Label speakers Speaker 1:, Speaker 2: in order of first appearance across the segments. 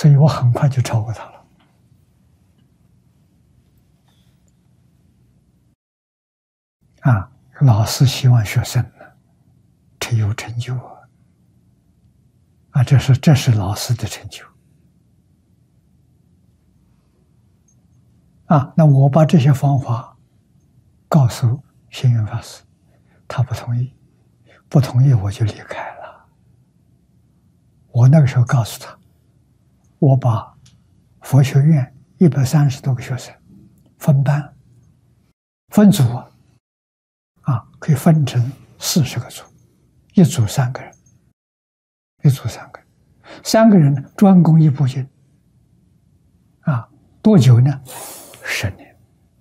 Speaker 1: 所以我很快就超过他了。老师希望学生呢有成就这是老师的成就那我把这些方法告诉星云法师，他不同意，不同意我就离开了。我那个时候告诉他，我把佛学院130多个学生分班分组可以分成40个组，一组3个人，一组3个人，3个人专攻一部经多久呢？10年。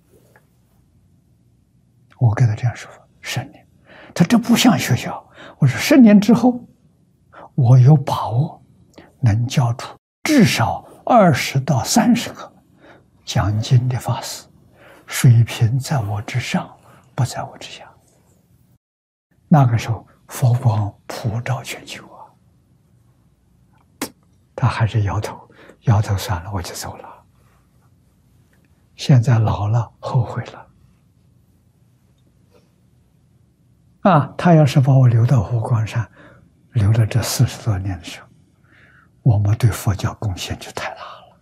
Speaker 1: 我跟他这样说，10年。他这不像学校。我说10年之后，我有把握能教出至少20到30个讲经的法师，水平在我之上，不在我之下。那个时候佛光普照全球他还是摇头算了，我就走了。现在老了，后悔了他要是把我留到湖光山，留了这40多年的时候，我们对佛教贡献就太大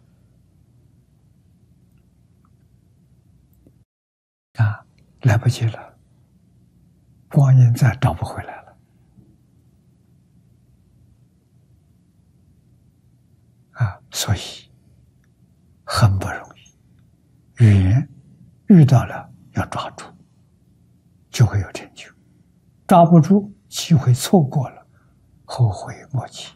Speaker 1: 了来不及了，光阴再找不回来了所以很不容易，缘遇到了要抓住，就会有成就；抓不住，机会错过了，后悔莫及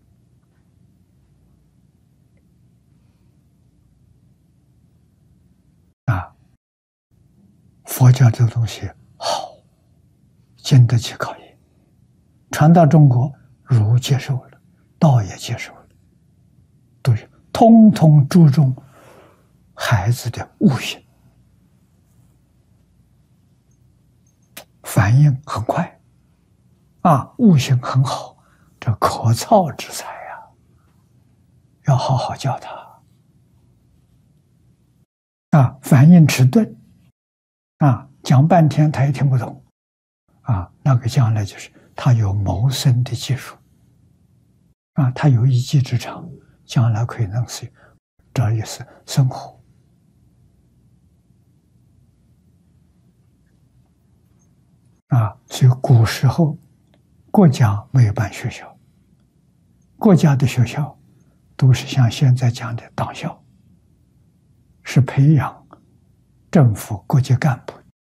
Speaker 1: 佛教这个东西好，经得起考验。传到中国，儒接受了，道也接受了，都是通通注重孩子的悟性，反应很快悟性很好，这可造之材要好好教他反应迟钝讲半天他也听不懂那个将来就是他有谋生的技术他有一技之长，将来可以能是这也是生活所以古时候国家没有办学校，国家的学校都是像现在讲的党校，是培养政府国级干部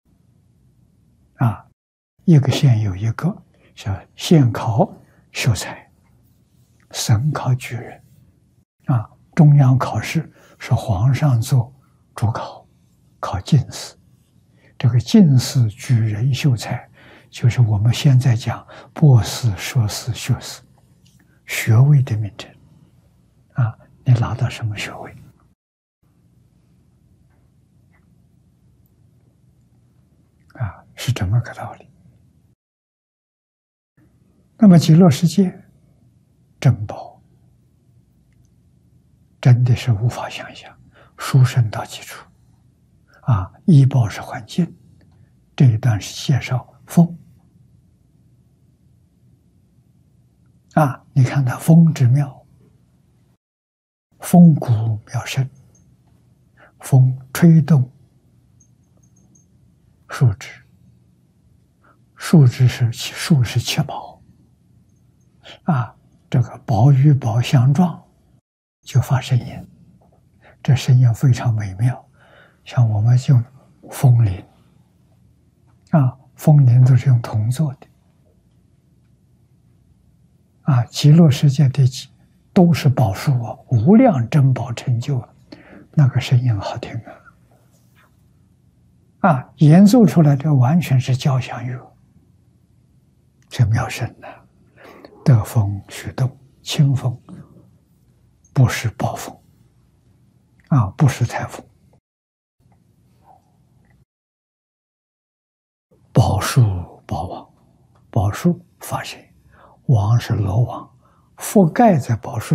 Speaker 1: 一个县有一个叫县考秀才，省考举人中央考试是皇上做主考，考进士。这个进士、举人、秀才，就是我们现在讲博士、硕士、学士学位的名称你拿到什么学位是这么个道理。那么极乐世界珍宝真的是无法想象，殊胜到极处医报是环境，这一段是介绍风你看它风之妙，风骨妙胜，风吹动树枝，树是七宝这个宝与宝相撞就发声音，这声音非常美妙。像我们用风铃风铃都是用铜做的极乐世界的都是宝树无量珍宝成就那个声音好听演奏出来的完全是交响乐，这妙声得风驱动，清风，不是暴风不是台风。宝树宝王，宝树发现王是罗网，覆盖在宝树